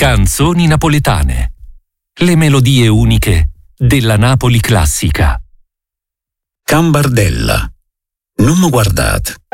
Canzoni napoletane. Le melodie uniche della Napoli classica. Cambardella. Non mi guardate.